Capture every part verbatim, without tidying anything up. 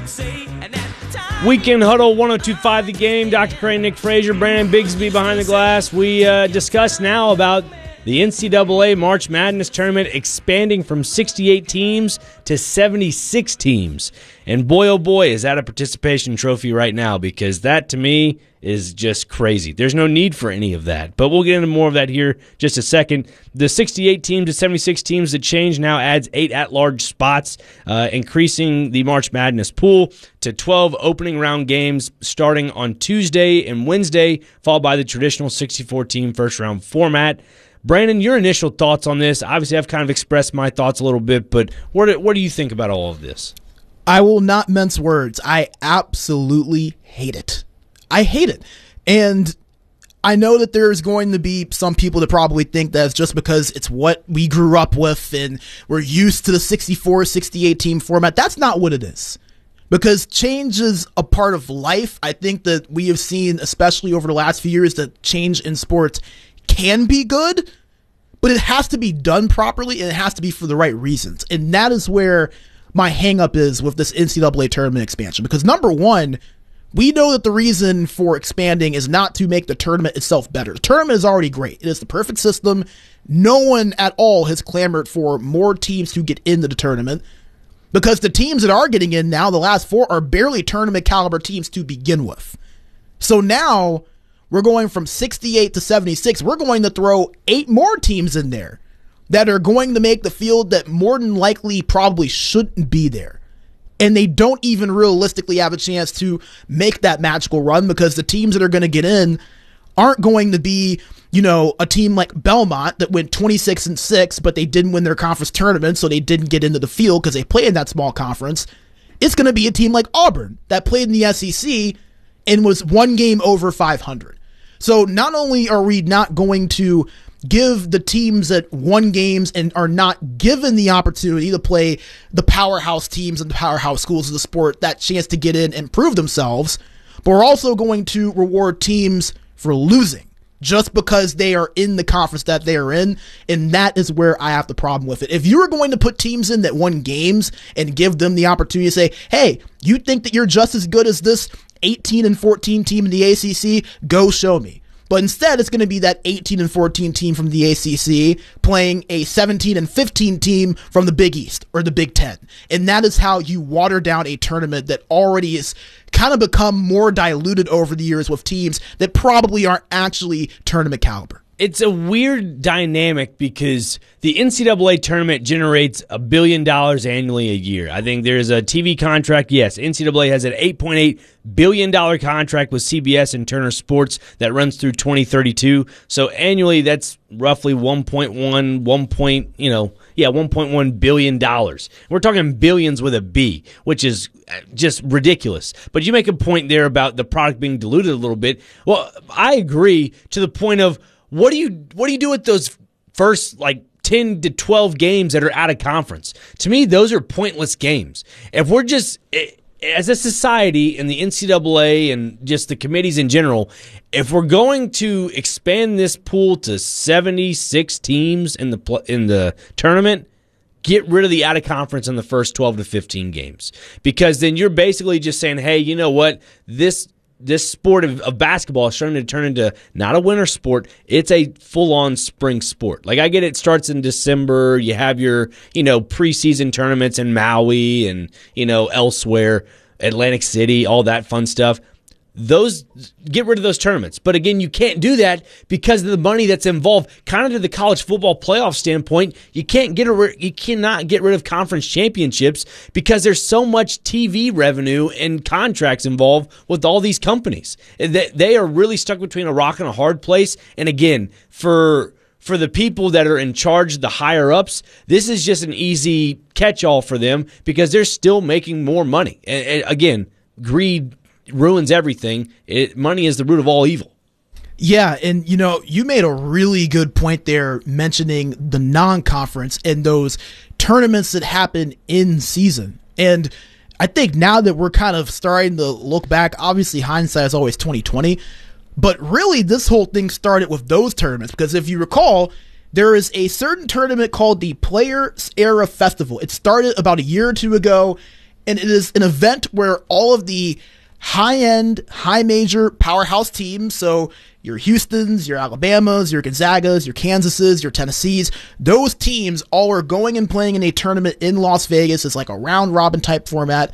Weekend Huddle, one oh two point five The Game. Doctor Crane, Nick Frazier, Brandon Bigsby behind the glass. We uh, discuss now about the N C double A March Madness tournament expanding from sixty-eight teams to seventy-six teams. And boy, oh boy, is that a participation trophy right now, because that, to me, is just crazy. There's no need for any of that. But we'll get into more of that here just a second. The sixty-eight teams to seventy-six teams, the change now adds eight at-large spots, uh, increasing the March Madness pool to twelve opening round games starting on Tuesday and Wednesday, followed by the traditional sixty-four team first-round format. Brandon, your initial thoughts on this? Obviously, I've kind of expressed my thoughts a little bit, but what do, what do you think about all of this? I will not mince words. I absolutely hate it. I hate it. And I know that there's going to be some people that probably think that it's just because it's what we grew up with and we're used to the sixty-four, sixty-eight team format. That's not what it is. Because change is a part of life. I think that we have seen, especially over the last few years, that change in sports can be good, but it has to be done properly and it has to be for the right reasons. And that is where my hang up is with this N C double A tournament expansion. Because number one, we know that the reason for expanding is not to make the tournament itself better. The tournament is already great. It is the perfect system. No one at all has clamored for more teams to get into the tournament, because the teams that are getting in now, the last four, are barely tournament caliber teams to begin with. So now we're going from sixty-eight to seventy-six. We're going to throw eight more teams in there that are going to make the field that more than likely probably shouldn't be there. And they don't even realistically have a chance to make that magical run, because the teams that are going to get in aren't going to be, you know, a team like Belmont that went twenty-six and six, but they didn't win their conference tournament, so they didn't get into the field because they play in that small conference. It's going to be a team like Auburn that played in the S E C and was one game over five hundred. So not only are we not going to give the teams that won games and are not given the opportunity to play the powerhouse teams and the powerhouse schools of the sport that chance to get in and prove themselves, but we're also going to reward teams for losing just because they are in the conference that they are in. And that is where I have the problem with it. If you were going to put teams in that won games and give them the opportunity to say, hey, you think that you're just as good as this eighteen and fourteen team in the A C C, go show me. But instead, it's going to be that eighteen and fourteen team from the A C C playing a seventeen and fifteen team from the Big East or the Big Ten. And that is how you water down a tournament that already is kind of become more diluted over the years with teams that probably aren't actually tournament caliber. It's a weird dynamic because the N C double A tournament generates a billion dollars annually a year. I think there's a T V contract. Yes, N C double A has an eight point eight billion dollars contract with C B S and Turner Sports that runs through twenty thirty-two. So annually, that's roughly one point one, one point, you know, yeah, one point one billion dollars. We're talking billions with a B, which is just ridiculous. But you make a point there about the product being diluted a little bit. Well, I agree to the point of, What do you what do you do with those first like ten to twelve games that are out of conference? To me, those are pointless games. If we're just, as a society and the N C double A and just the committees in general, if we're going to expand this pool to seventy-six teams in the in the tournament, get rid of the out of conference in the first twelve to fifteen games, because then you're basically just saying, hey, you know what, this. This sport of, of basketball is starting to turn into not a winter sport. It's a full-on spring sport. Like, I get it starts in December. You have your, you know, preseason tournaments in Maui and, you know, elsewhere, Atlantic City, all that fun stuff. Those, get rid of those tournaments. But again, you can't do that because of the money that's involved. Kind of to the college football playoff standpoint, you can't get a, you cannot get rid of conference championships because there's so much T V revenue and contracts involved with all these companies. They, they are really stuck between a rock and a hard place. And again, for for the people that are in charge, the higher ups, this is just an easy catch-all for them because they're still making more money. And, and again, greed ruins everything. It, money is the root of all evil. Yeah, and you know, you made a really good point there mentioning the non-conference and those tournaments that happen in season. And I think now that we're kind of starting to look back, obviously hindsight is always twenty twenty, but really this whole thing started with those tournaments, because if you recall, there is a certain tournament called the Players Era Festival. It started about a year or two ago. And it is an event where all of the high-end, high-major powerhouse teams, so your Houstons, your Alabamas, your Gonzagas, your Kansases, your Tennessees, those teams all are going and playing in a tournament in Las Vegas. It's like a round-robin type format.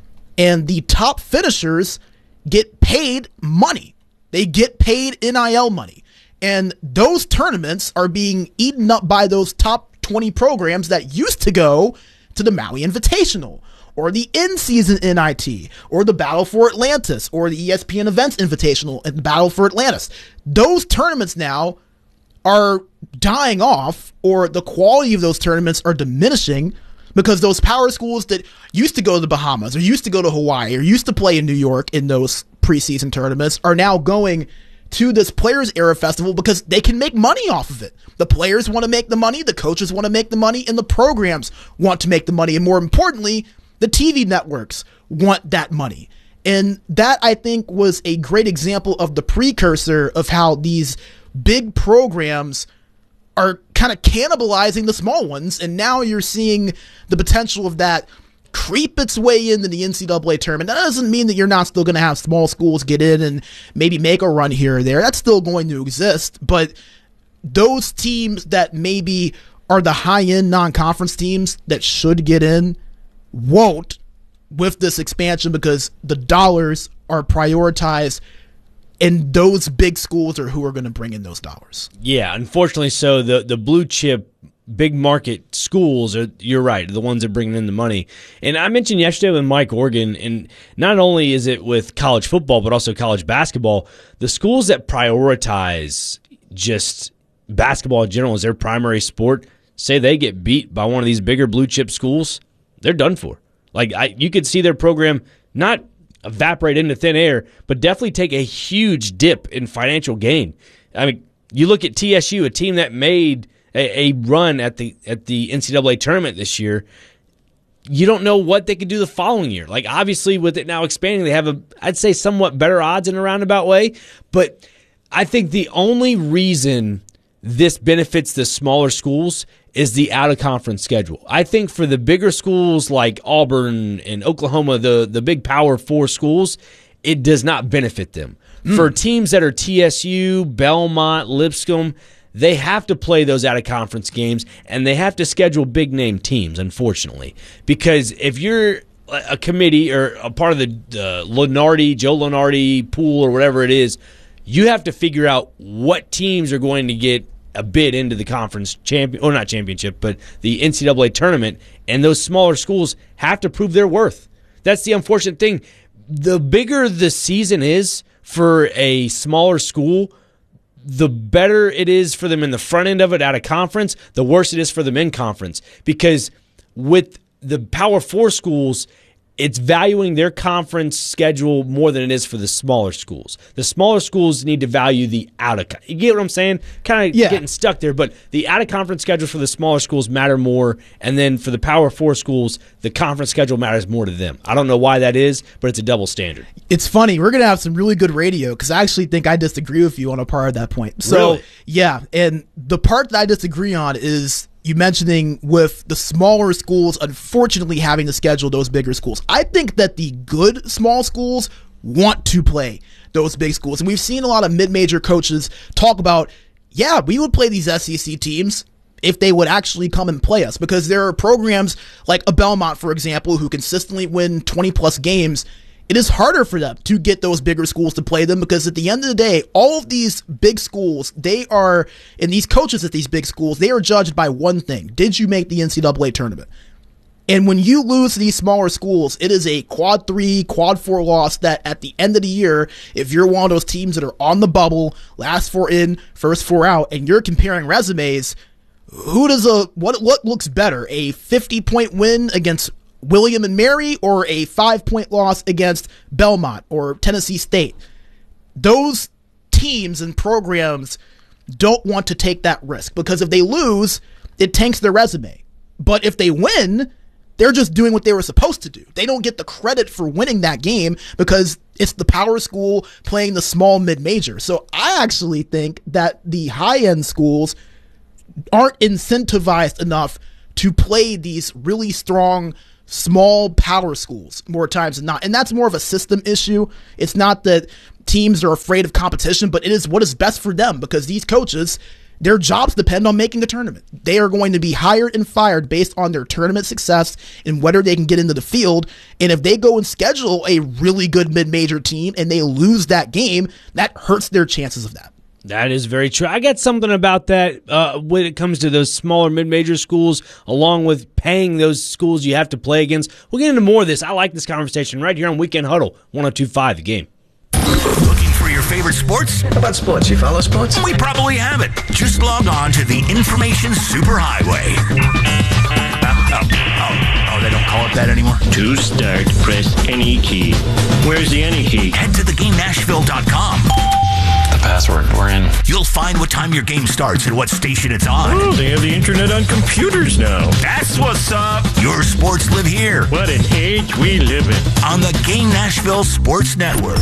And the top finishers get paid money. They get paid N I L money. And those tournaments are being eaten up by those top twenty programs that used to go to the Maui Invitational, or the in-season N I T, or the Battle for Atlantis, or the E S P N Events Invitational and the Battle for Atlantis. Those tournaments now are dying off, or the quality of those tournaments are diminishing, because those power schools that used to go to the Bahamas, or used to go to Hawaii, or used to play in New York in those preseason tournaments are now going to this Players Era Festival because they can make money off of it. The players want to make the money, the coaches want to make the money, and the programs want to make the money. And more importantly, the T V networks want that money. And that, I think, was a great example of the precursor of how these big programs are kind of cannibalizing the small ones. And now you're seeing the potential of that creep its way into the N C double A tournament. That doesn't mean that you're not still going to have small schools get in and maybe make a run here or there. That's still going to exist. But those teams that maybe are the high-end non-conference teams that should get in won't with this expansion, because the dollars are prioritized, and those big schools are who are going to bring in those dollars. Yeah, unfortunately so. The the blue chip big market schools are, you're right, the ones that are bringing in the money. And I mentioned yesterday with Mike Organ, and not only is it with college football, but also college basketball, the schools that prioritize just basketball in general as their primary sport, say they get beat by one of these bigger blue chip schools, they're done for. Like, I, you could see their program not evaporate into thin air, but definitely take a huge dip in financial gain. I mean, you look at T S U, a team that made a, a run at the at the N C double A tournament this year. You don't know what they could do the following year. Like, obviously, with it now expanding, they have a, I'd say, somewhat better odds in a roundabout way. But I think the only reason this benefits the smaller schools is the out-of-conference schedule. I think for the bigger schools like Auburn and Oklahoma, the, the big Power Four schools, it does not benefit them. Mm. For teams that are T S U, Belmont, Lipscomb, they have to play those out-of-conference games, and they have to schedule big-name teams, unfortunately. Because if you're a committee or a part of the uh, Lunardi, Joe Lunardi pool or whatever it is, you have to figure out what teams are going to get a bid into the conference champion, or not championship, but the N C double A tournament, and those smaller schools have to prove their worth. That's the unfortunate thing. The bigger the season is for a smaller school, the better it is for them in the front end of it out of conference, the worse it is for them in conference. Because with the Power Four schools, it's valuing their conference schedule more than it is for the smaller schools. The smaller schools need to value the out of – you get what I'm saying? Kind of yeah. getting stuck there. But the out-of-conference schedules for the smaller schools matter more, and then for the Power Four schools, the conference schedule matters more to them. I don't know why that is, but it's a double standard. It's funny. We're going to have some really good radio, because I actually think I disagree with you on a part of that point. So, really? Yeah, and the part that I disagree on is – you mentioning with the smaller schools, unfortunately, having to schedule those bigger schools. I think that the good small schools want to play those big schools. And we've seen a lot of mid-major coaches talk about, yeah, we would play these S E C teams if they would actually come and play us. Because there are programs like a Belmont, for example, who consistently win twenty-plus games. It is harder for them to get those bigger schools to play them, because at the end of the day, all of these big schools, they are, and these coaches at these big schools, they are judged by one thing. Did you make the N C double A tournament? And when you lose to these smaller schools, it is a quad three, quad four loss that at the end of the year, if you're one of those teams that are on the bubble, last four in, first four out, and you're comparing resumes, who does a, what, what looks better? A fifty-point win against William and Mary, or a five-point loss against Belmont or Tennessee State? Those teams and programs don't want to take that risk, because if they lose, it tanks their resume. But if they win, they're just doing what they were supposed to do. They don't get the credit for winning that game, because it's the power school playing the small mid-major. So I actually think that the high-end schools aren't incentivized enough to play these really strong small power schools more times than not. And that's more of a system issue. It's not that teams are afraid of competition, but it is what is best for them, because these coaches, their jobs depend on making the tournament. They are going to be hired and fired based on their tournament success and whether they can get into the field. And if they go and schedule a really good mid-major team and they lose that game, that hurts their chances of that. That is very true. I got something about that uh, when it comes to those smaller mid-major schools, along with paying those schools you have to play against. We'll get into more of this. I like this conversation right here on Weekend Huddle, one oh two point five The Game. Looking for your favorite sports? How about sports? You follow sports? We probably have it. Just log on to the Information Superhighway. Uh, oh, oh, oh, they don't call it that anymore? To start, press any key. Where's the any key? Head to the game nashville dot com. The password. We're in. You'll find what time your game starts and what station it's on. Oh, they have the internet on computers now. That's what's up. Your sports live here. What an age we live in. On the Game Nashville Sports Network.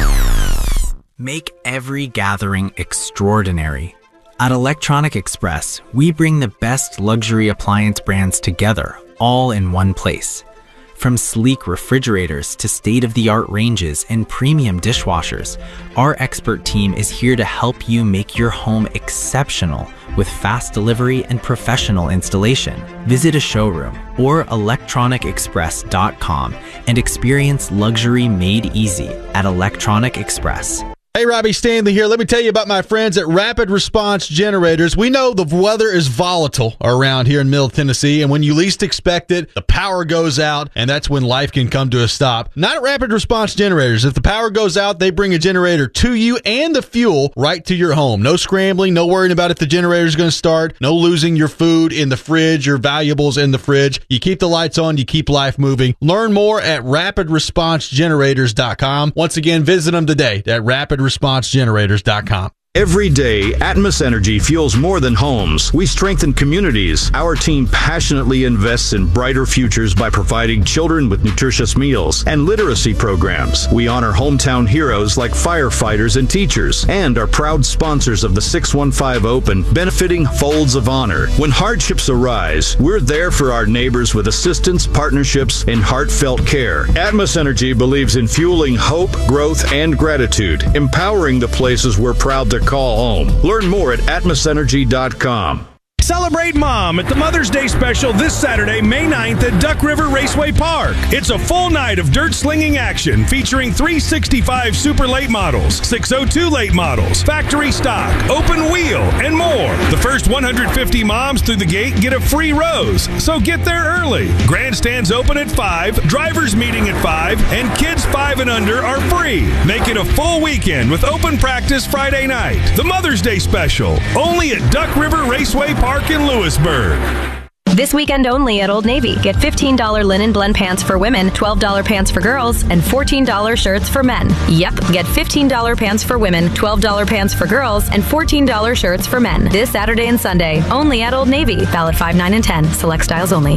Make every gathering extraordinary. At Electronic Express, we bring the best luxury appliance brands together, all in one place. From sleek refrigerators to state-of-the-art ranges and premium dishwashers, our expert team is here to help you make your home exceptional with fast delivery and professional installation. Visit a showroom or electronic express dot com and experience luxury made easy at Electronic Express. Hey, Robbie Stanley here. Let me tell you about my friends at Rapid Response Generators. We know the weather is volatile around here in Middle Tennessee, and when you least expect it, the power goes out, and that's when life can come to a stop. Not at Rapid Response Generators. If the power goes out, they bring a generator to you and the fuel right to your home. No scrambling, no worrying about if the generator is going to start, no losing your food in the fridge, your valuables in the fridge. You keep the lights on, you keep life moving. Learn more at rapid response generators dot com. Once again, visit them today at rapid response generators dot com. Every day, Atmos Energy fuels more than homes. We strengthen communities. Our team passionately invests in brighter futures by providing children with nutritious meals and literacy programs. We honor hometown heroes like firefighters and teachers, and are proud sponsors of the six one five Open, benefiting Folds of Honor. When hardships arise, we're there for our neighbors with assistance, partnerships, and heartfelt care. Atmos Energy believes in fueling hope, growth, and gratitude, empowering the places we're proud to call home. Learn more at atmos energy dot com. Celebrate Mom at the Mother's Day special this Saturday, May ninth at Duck River Raceway Park. It's a full night of dirt slinging action featuring three sixty-five Super Late models, six oh two Late models, factory stock, open wheel, and more. The first one hundred fifty moms through the gate get a free rose, so get there early. Grandstands open at five, drivers meeting at five, and kids five and under are free. Make it a full weekend with open practice Friday night. The Mother's Day special, only at Duck River Raceway Park in Lewisburg. This weekend only at Old Navy. Get fifteen dollars linen blend pants for women, twelve dollars pants for girls, and fourteen dollars shirts for men. Yep, get fifteen dollars pants for women, twelve dollars pants for girls, and fourteen dollars shirts for men. This Saturday and Sunday, only at Old Navy. Valid five, nine, and ten. Select styles only.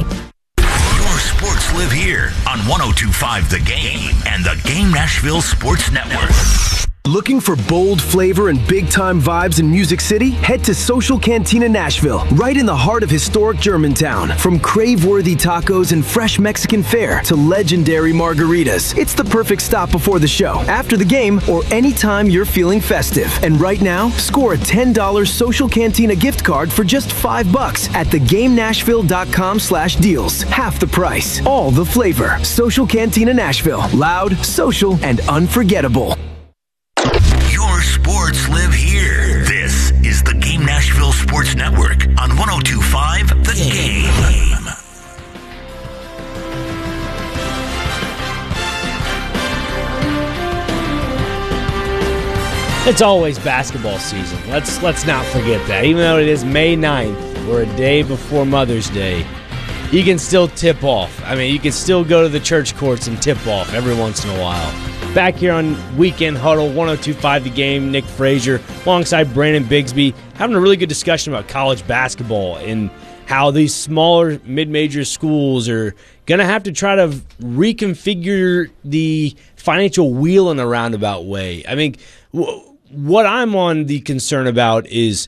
Your sports live here on one oh two point five The Game and the Game Nashville Sports Network. Looking for bold flavor and big-time vibes in Music City? Head to Social Cantina Nashville, right in the heart of historic Germantown. From crave-worthy tacos and fresh Mexican fare to legendary margaritas, it's the perfect stop before the show, after the game, or anytime you're feeling festive. And right now, score a ten dollars Social Cantina gift card for just five bucks at the game nashville dot com slash deals. Half the price, all the flavor. Social Cantina Nashville, loud, social, and unforgettable. Your sports live here. This is the Game Nashville Sports Network on one oh two point five The Game. It's always basketball season. Let's let's not forget that. Even though it is May ninth, or a day before Mother's Day, you can still tip off. I mean, you can still go to the church courts and tip off every once in a while. Back here on Weekend Huddle, one oh two point five The Game, Nick Frazier, alongside Brandon Bigsby, having a really good discussion about college basketball and how these smaller mid-major schools are going to have to try to reconfigure the financial wheel in a roundabout way. I mean, w- what I'm on the concern about is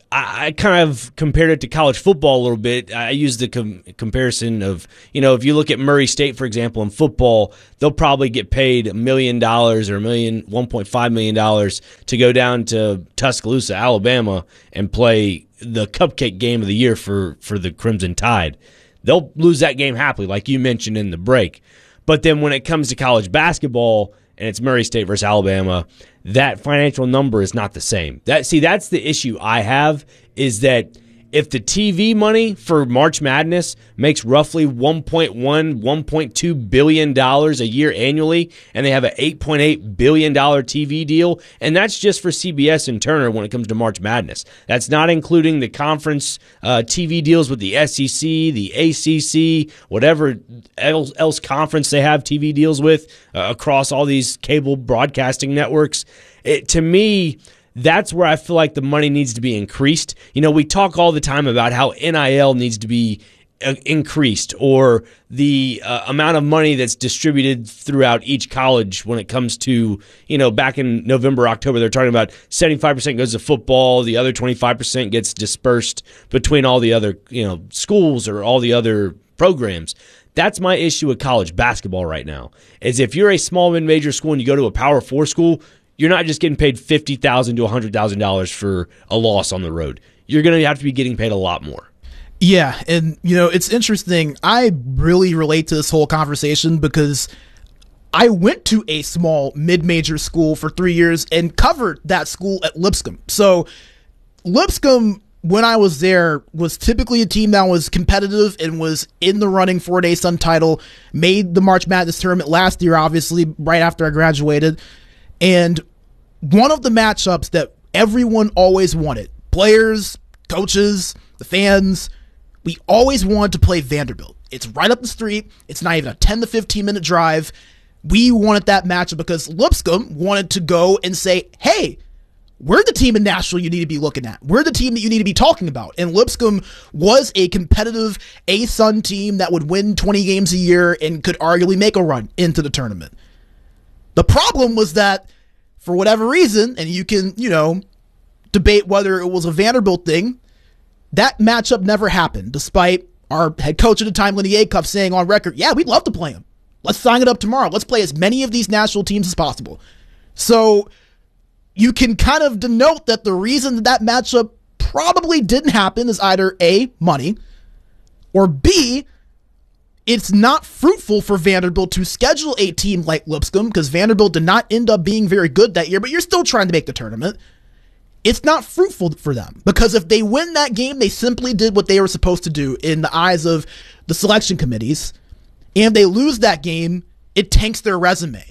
I, I kind of compared it to college football a little bit. I used the com- comparison of, you know, if you look at Murray State, for example, in football, they'll probably get paid a million dollars or a million, one point five million dollars to go down to Tuscaloosa, Alabama, and play the cupcake game of the year for, for the Crimson Tide. They'll lose that game happily, like you mentioned in the break. But then when it comes to college basketball and it's Murray State versus Alabama, that financial number is not the same. That see, that's the issue I have, is that if the T V money for March Madness makes roughly one point one, one point two billion dollars a year annually, and they have an eight point eight billion dollars T V deal, and that's just for C B S and Turner when it comes to March Madness. That's not including the conference uh, T V deals with the S E C, the A C C, whatever else, else conference they have T V deals with uh, across all these cable broadcasting networks. It, to me, that's where I feel like the money needs to be increased. You know, we talk all the time about how N I L needs to be uh, increased, or the uh, amount of money that's distributed throughout each college when it comes to, you know, back in November, October, they're talking about seventy-five percent goes to football, the other twenty-five percent gets dispersed between all the other, you know, schools or all the other programs. That's my issue with college basketball right now, is if you're a small mid-major school and you go to a Power Four school, you're not just getting paid fifty thousand dollars to one hundred thousand dollars for a loss on the road. You're going to have to be getting paid a lot more. Yeah, and, you know, it's interesting. I really relate to this whole conversation because I went to a small mid-major school for three years and covered that school at Lipscomb. So Lipscomb, when I was there, was typically a team that was competitive and was in the running for an A-Sun title, made the March Madness tournament last year, obviously, right after I graduated. And one of the matchups that everyone always wanted, players, coaches, the fans, we always wanted to play Vanderbilt. It's right up the street. It's not even a ten to fifteen minute drive. We wanted that matchup because Lipscomb wanted to go and say, hey, we're the team in Nashville you need to be looking at. We're the team that you need to be talking about. And Lipscomb was a competitive A-Sun team that would win twenty games a year and could arguably make a run into the tournament. The problem was that, for whatever reason, and you can, you know, debate whether it was a Vanderbilt thing, that matchup never happened, despite our head coach at the time, Lenny Acuff, saying on record, yeah, we'd love to play him. Let's sign it up tomorrow. Let's play as many of these national teams as possible. So you can kind of denote that the reason that that matchup probably didn't happen is either A, money, or B, it's not fruitful for Vanderbilt to schedule a team like Lipscomb, because Vanderbilt did not end up being very good that year, but you're still trying to make the tournament. It's not fruitful for them, because if they win that game, they simply did what they were supposed to do in the eyes of the selection committees, and if they lose that game, it tanks their resume.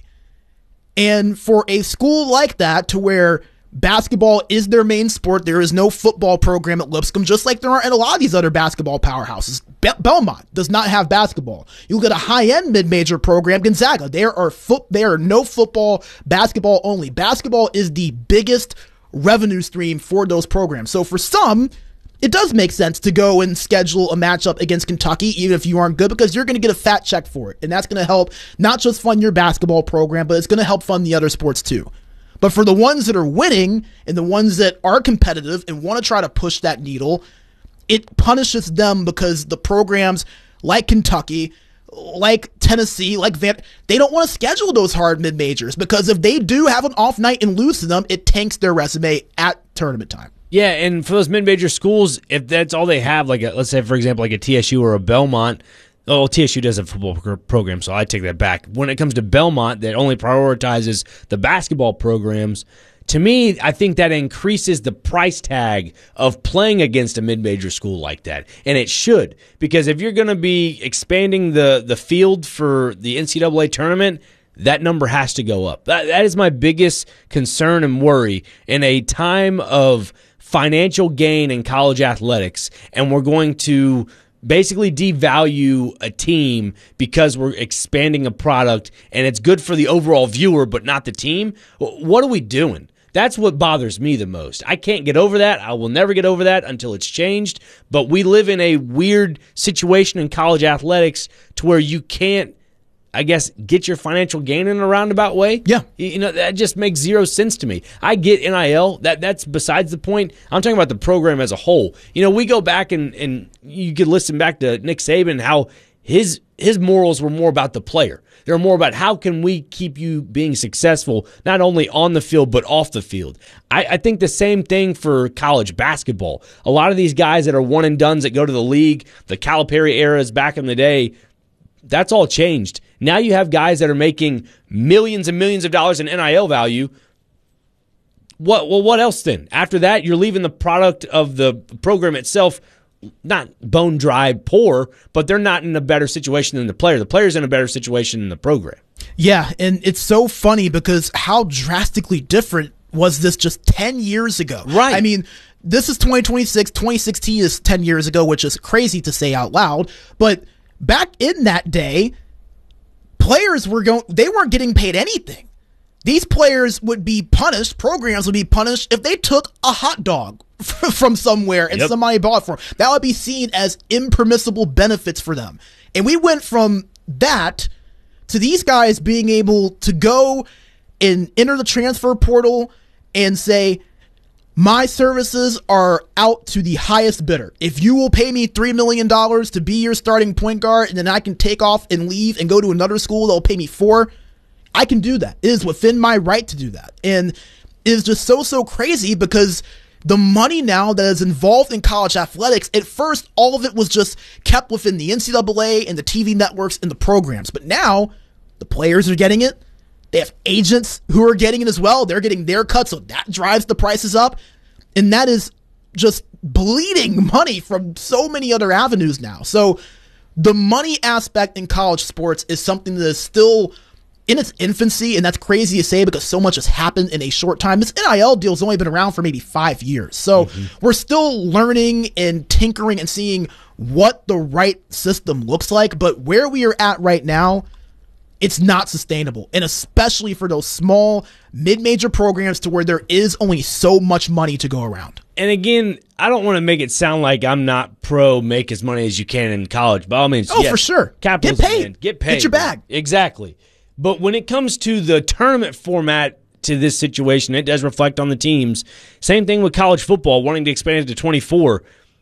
And for a school like that, to where basketball is their main sport, there is no football program at Lipscomb, just like there are in a lot of these other basketball powerhouses. Be- Belmont does not have basketball. You look at a high-end mid-major program, Gonzaga, there are foot, there are no football, basketball only. Basketball is the biggest revenue stream for those programs. So for some, it does make sense to go and schedule a matchup against Kentucky, even if you aren't good, because you're going to get a fat check for it. And that's going to help not just fund your basketball program, but it's going to help fund the other sports too. But for the ones that are winning and the ones that are competitive and want to try to push that needle, it punishes them, because the programs like Kentucky, like Tennessee, like Van, they don't want to schedule those hard mid-majors, because if they do have an off night and lose to them, it tanks their resume at tournament time. Yeah, and for those mid-major schools, if that's all they have, like a, let's say, for example, like a T S U or a Belmont. Oh, T S U does have a football program, so I take that back. When it comes to Belmont, that only prioritizes the basketball programs, to me, I think that increases the price tag of playing against a mid-major school like that. And it should, because if you're going to be expanding the, the field for the N C double A tournament, that number has to go up. That, that is my biggest concern and worry in a time of financial gain in college athletics, and we're going to basically devalue a team because we're expanding a product and it's good for the overall viewer but not the team. What are we doing? That's what bothers me the most. I can't get over that. I will never get over that until it's changed. But we live in a weird situation in college athletics to where you can't I guess, get your financial gain in a roundabout way. Yeah. You know, that just makes zero sense to me. I get N I L. That That's besides the point. I'm talking about the program as a whole. You know, we go back and, and you could listen back to Nick Saban, how his his morals were more about the player. They're more about how can we keep you being successful, not only on the field, but off the field. I, I think the same thing for college basketball. A lot of these guys that are one and dones that go to the league, the Calipari eras back in the day, that's all changed. Now you have guys that are making millions and millions of dollars in N I L value. What? Well, what else then? After that, you're leaving the product of the program itself not bone dry poor, but they're not in a better situation than the player. The player's in a better situation than the program. Yeah, and it's so funny because how drastically different was this just ten years ago? Right. I mean, this is twenty twenty-six. twenty sixteen is ten years ago, which is crazy to say out loud. But back in that day, players were going, they weren't getting paid anything. These players would be punished, programs would be punished if they took a hot dog from somewhere and yep. somebody bought for them. That would be seen as impermissible benefits for them. And we went from that to these guys being able to go and enter the transfer portal and say, my services are out to the highest bidder. If you will pay me three million dollars to be your starting point guard, and then I can take off and leave and go to another school that'll pay me four, I can do that. It is within my right to do that. And it is just so, so crazy because the money now that is involved in college athletics, at first, all of it was just kept within the N C double A and the T V networks and the programs. But now the players are getting it. They have agents who are getting it as well. They're getting their cut, so that drives the prices up. And that is just bleeding money from so many other avenues now. So the money aspect in college sports is something that is still in its infancy, and that's crazy to say because so much has happened in a short time. This N I L deal's only been around for maybe five years. So mm-hmm. we're still learning and tinkering and seeing what the right system looks like. But where we are at right now, it's not sustainable, and especially for those small, mid-major programs to where there is only so much money to go around. And again, I don't want to make it sound like I'm not pro make as money as you can in college. By all means, oh, yes, for sure. Capitalism, Get paid. Man. Get paid. Get your bag. Exactly. But when it comes to the tournament format to this situation, it does reflect on the teams. Same thing with college football, wanting to expand it to twenty-four.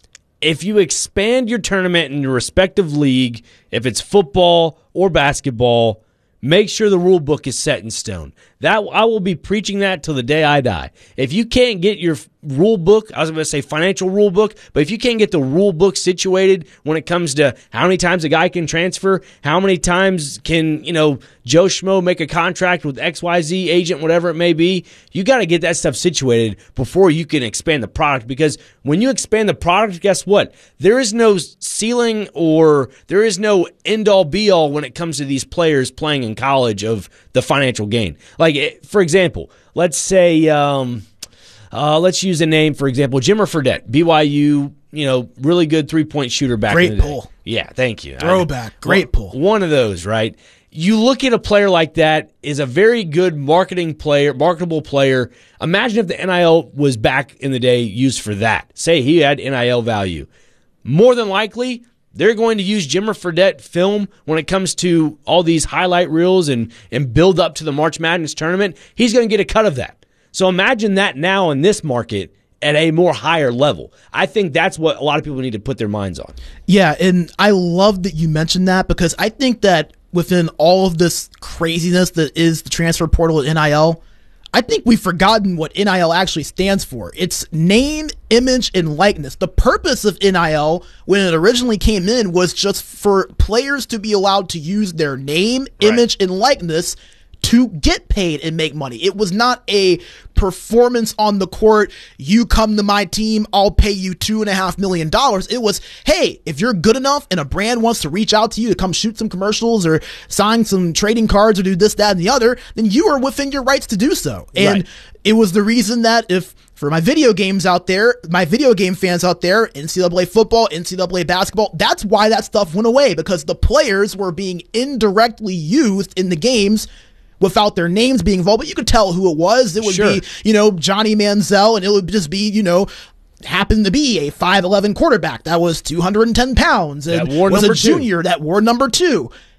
If you expand your tournament in your respective league, if it's football or basketball, make sure the rule book is set in stone. That I will be preaching that till the day I die. If you can't get your rule book, I was going to say financial rule book, but if you can't get the rule book situated when it comes to how many times a guy can transfer, how many times can, you know, Joe Schmo make a contract with X Y Z agent, whatever it may be, you got to get that stuff situated before you can expand the product. Because when you expand the product, guess what? There is no ceiling or there is no end-all be-all when it comes to these players playing in college of the financial gain. Like, for example, let's say, um, uh, let's use a name, for example, Jimmer Fredette, B Y U, you know, really good three-point shooter back Great in the day. pull. Yeah, thank you. Throwback. I, Great one, pull. One of those, right? You look at a player like that is a very good marketing player, marketable player. Imagine if the N I L was back in the day used for that. Say he had N I L value. More than likely, they're going to use Jimmer Fredette film when it comes to all these highlight reels and, and build up to the March Madness tournament. He's going to get a cut of that. So imagine that now in this market at a more higher level. I think that's what a lot of people need to put their minds on. Yeah, and I love that you mentioned that because I think that within all of this craziness that is the transfer portal at N I L, I think we've forgotten what N I L actually stands for. It's name, image, and likeness. The purpose of N I L when it originally came in was just for players to be allowed to use their name, right. image, and likeness to get paid and make money. It was not a performance on the court. You come to my team, I'll pay you two and a half million dollars. It was, hey, if you're good enough and a brand wants to reach out to you to come shoot some commercials or sign some trading cards or do this, that, and the other, then you are within your rights to do so. And right. it was the reason that if, for my video games out there, my video game fans out there, N C double A football, N C double A basketball, that's why that stuff went away, because the players were being indirectly used in the games without their names being involved, but you could tell who it was. It would sure. be, you know, Johnny Manziel, and it would just be, you know, happened to be a five eleven quarterback that was two hundred ten pounds and that wore was number a junior two. that wore number two.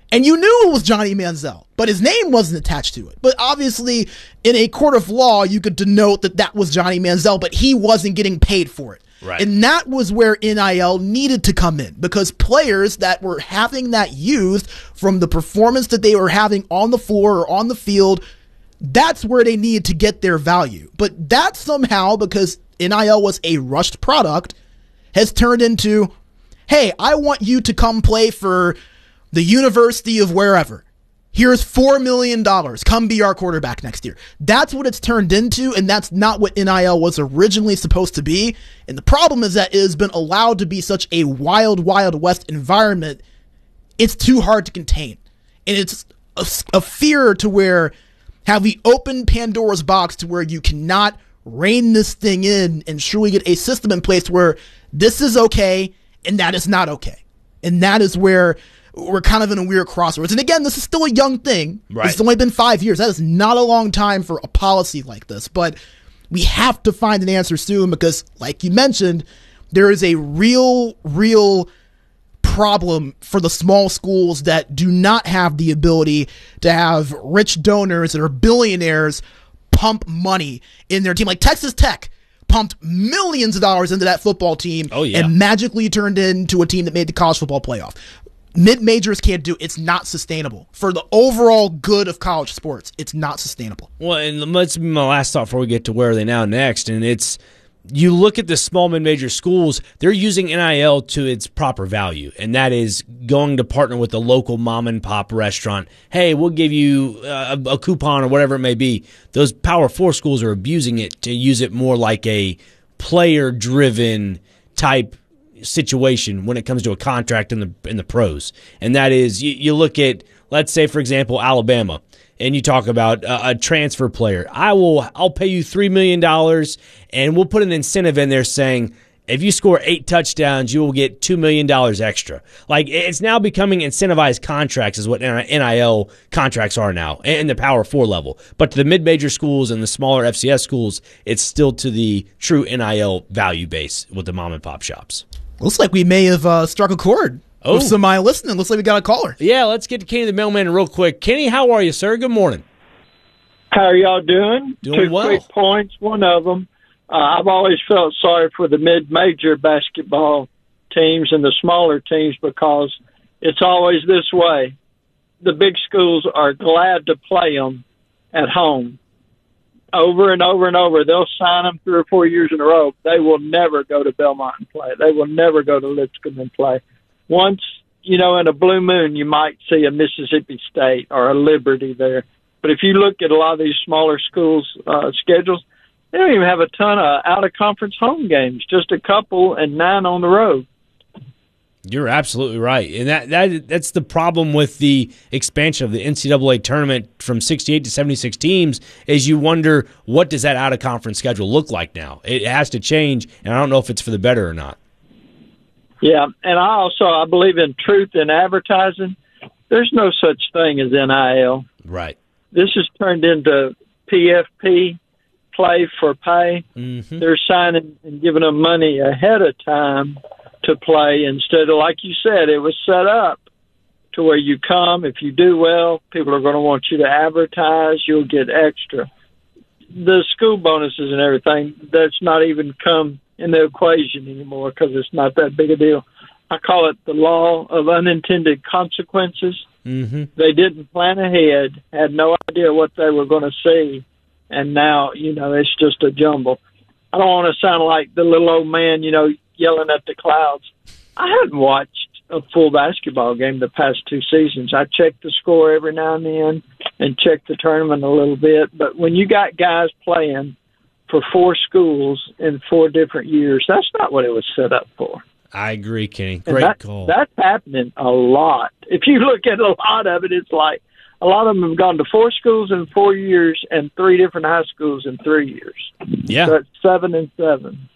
And you knew it was Johnny Manziel, but his name wasn't attached to it. But obviously, in a court of law, you could denote that that was Johnny Manziel, but he wasn't getting paid for it. Right. And that was where N I L needed to come in, because players that were having that used from the performance that they were having on the floor or on the field, that's where they needed to get their value. But that somehow, because N I L was a rushed product, has turned into, hey, I want you to come play for the University of wherever. Here's four million dollars. Come be our quarterback next year. That's what it's turned into, and that's not what N I L was originally supposed to be. And the problem is that it has been allowed to be such a wild, wild west environment, it's too hard to contain. And it's a, a fear to where, have we opened Pandora's box to where you cannot rein this thing in and truly get a system in place where this is okay and that is not okay. And that is where we're kind of in a weird crossroads. And again, this is still a young thing. Right. It's only been five years. That is not a long time for a policy like this. But we have to find an answer soon because, like you mentioned, there is a real, real problem for the small schools that do not have the ability to have rich donors that are billionaires pump money in their team. Like Texas Tech pumped millions of dollars into that football team oh, yeah. and magically turned into a team that made the college football playoff. Mid-majors can't do it. It's not sustainable. For the overall good of college sports, it's not sustainable. Well, and let's be my last thought before we get to where are they now next. And it's, you look at the small mid-major schools, they're using N I L to its proper value, and that is going to partner with the local mom-and-pop restaurant. Hey, we'll give you a, a coupon or whatever it may be. Those Power Four schools are abusing it to use it more like a player-driven type situation when it comes to a contract in the in the pros. And that is, you, you look at, let's say, for example, Alabama, and you talk about a, a transfer player. I will, I'll pay you three million dollars, and we'll put an incentive in there saying, if you score eight touchdowns, you will get two million dollars extra. Like, it's now becoming incentivized contracts is what N I L contracts are now, and the Power Four level. But to the mid-major schools and the smaller F C S schools, it's still to the true N I L value base with the mom-and-pop shops. Looks like we may have uh, struck a chord oh. with somebody listening. Looks like we got a caller. Yeah, let's get to Kenny the mailman real quick. Kenny, how are you, sir? Good morning. How are y'all doing? Doing Two well. quick points. One of them, uh, I've always felt sorry for the mid-major basketball teams and the smaller teams because it's always this way. The big schools are glad to play them at home. Over and over and over, they'll sign them three or four years in a row. They will never go to Belmont and play. They will never go to Lipscomb and play. Once, you know, in a blue moon, you might see a Mississippi State or a Liberty there. But if you look at a lot of these smaller schools' uh, schedules, they don't even have a ton of out-of-conference home games, just a couple and nine on the road. You're absolutely right. And that, that that's the problem with the expansion of the N C double A tournament from sixty-eight to seventy-six teams is you wonder, what does that out-of-conference schedule look like now? It has to change, and I don't know if it's for the better or not. Yeah, and I also I believe in truth in advertising. There's no such thing as N I L. Right. This has turned into P F P, play for pay. Mm-hmm. They're signing and giving them money ahead of time to play instead of, like you said, it was set up to where you come. If you do well, people are going to want you to advertise. You'll get extra. The school bonuses and everything, that's not even come in the equation anymore because it's not that big a deal. I call it the law of unintended consequences. Mm-hmm. They didn't plan ahead, had no idea what they were going to see, and now, you know, it's just a jumble. I don't want to sound like the little old man, you know, yelling at the clouds. I haven't watched a full basketball game the past two seasons. I check the score every now and then and check the tournament a little bit. But when you got guys playing for four schools in four different years, that's not what it was set up for. I agree, Kenny. And Great that, call. That's happening a lot. If you look at a lot of it, it's like a lot of them have gone to four schools in four years and three different high schools in three years. Yeah. So it's seven and seven.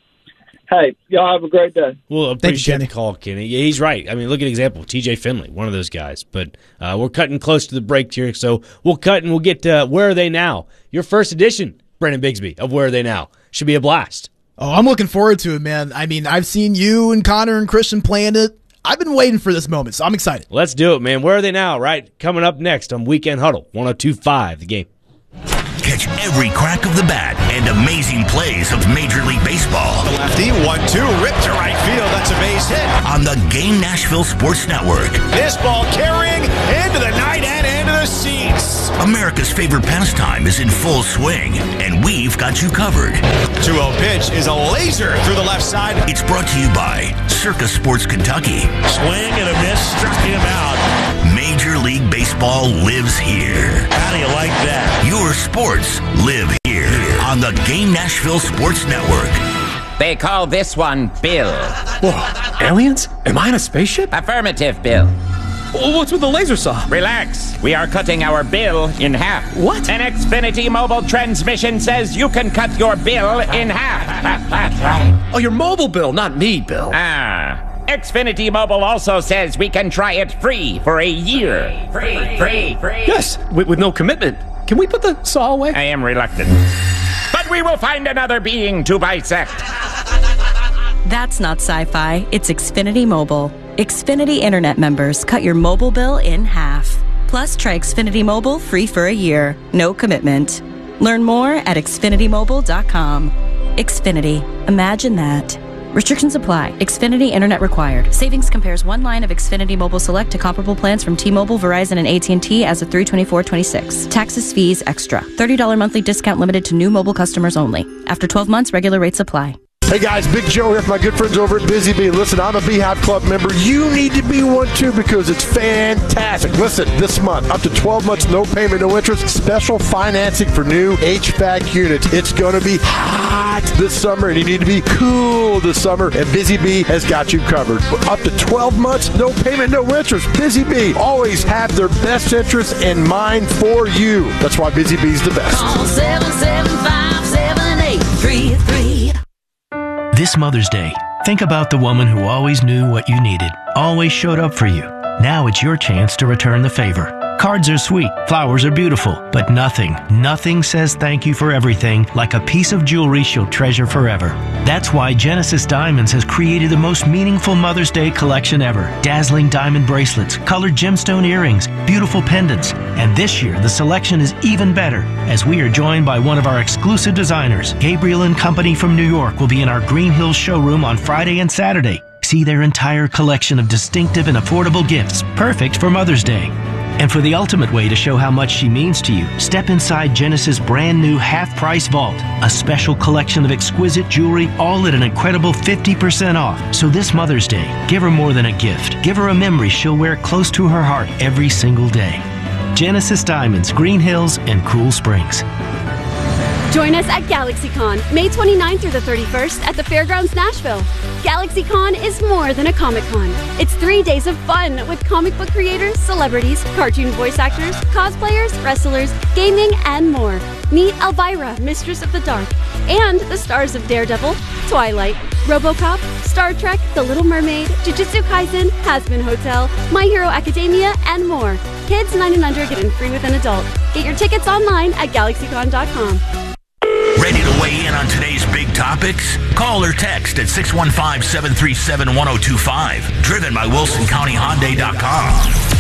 Hey, y'all have a great day. Well, appreciate Kenny. the call, Kenny. Yeah, he's right. I mean, look at example, T J Finley, one of those guys. But uh, we're cutting close to the break here, so we'll cut and we'll get to Where Are They Now? Your first edition, Brendan Bigsby, of Where Are They Now? Should be a blast. Oh, I'm looking forward to it, man. I mean, I've seen you and Connor and Christian playing it. I've been waiting for this moment, so I'm excited. Let's do it, man. Where are they now? Right, coming up next on Weekend Huddle, one oh two point five, The Game. Catch every crack of the bat and amazing plays of Major League Baseball. The lefty, one two, ripped to right field. That's a base hit. On the Game Nashville Sports Network. This ball carrying into the night and into the seats. America's favorite pastime is in full swing, and we've got you covered. two oh pitch is a laser through the left side. It's brought to you by Circa Sports Kentucky. Swing and a miss, struck him out. Major League Baseball lives here. How do you like that? Your sports live here on the Game Nashville Sports Network. They call this one Bill. Whoa, aliens? Am I in a spaceship? Affirmative, Bill. What's with the laser saw? Relax. We are cutting our bill in half. What? An Xfinity mobile transmission says you can cut your bill in half. Oh, your mobile bill, not me, Bill. Ah. Xfinity Mobile also says we can try it free for a year. Free, free, free. Yes, with, with no commitment. Can we put the saw away? I am reluctant. But we will find another being to bisect. That's not sci-fi. It's Xfinity Mobile. Xfinity Internet members cut your mobile bill in half. Plus, try Xfinity Mobile free for a year. No commitment. Learn more at xfinity mobile dot com. Xfinity. Imagine that. Restrictions apply. Xfinity Internet required. Savings compares one line of Xfinity Mobile Select to comparable plans from T-Mobile, Verizon, and A T and T as of three twenty-four twenty-six. Taxes, fees, extra. thirty dollars monthly discount limited to new mobile customers only. After twelve months, regular rates apply. Hey guys, Big Joe here from my good friends over at Busy Bee. Listen, I'm a Beehive Club member. You need to be one too because it's fantastic. Listen, this month, up to twelve months, no payment, no interest, special financing for new H V A C units. It's going to be hot this summer and you need to be cool this summer, and Busy Bee has got you covered. Up to twelve months, no payment, no interest. Busy Bee always have their best interests in mind for you. That's why Busy Bee's the best. Call seven seven five, seven eight three three. This Mother's Day, think about the woman who always knew what you needed, always showed up for you. Now it's your chance to return the favor. Cards are sweet, flowers are beautiful, but nothing, nothing says thank you for everything like a piece of jewelry she'll treasure forever. That's why Genesis Diamonds has created the most meaningful Mother's Day collection ever. Dazzling diamond bracelets, colored gemstone earrings, beautiful pendants. And this year, the selection is even better as we are joined by one of our exclusive designers. Gabriel and Company from New York will be in our Green Hills showroom on Friday and Saturday. See their entire collection of distinctive and affordable gifts, perfect for Mother's Day. And for the ultimate way to show how much she means to you, step inside Genesis' brand new half-price vault, a special collection of exquisite jewelry, all at an incredible fifty percent off. So this Mother's Day, give her more than a gift. Give her a memory she'll wear close to her heart every single day. Genesis Diamonds, Green Hills, and Cool Springs. Join us at GalaxyCon, May twenty-ninth through the thirty-first at the Fairgrounds Nashville. GalaxyCon is more than a Comic-Con. It's three days of fun with comic book creators, celebrities, cartoon voice actors, cosplayers, wrestlers, gaming, and more. Meet Elvira, Mistress of the Dark, and the stars of Daredevil, Twilight, RoboCop, Star Trek, The Little Mermaid, Jujutsu Kaisen, Hazbin Hotel, My Hero Academia, and more. Kids nine and under get in free with an adult. Get your tickets online at galaxy con dot com. Ready to weigh in on today's big topics? Call or text at six one five, seven three seven, one oh two five. Driven by Wilson County Hyundai dot com.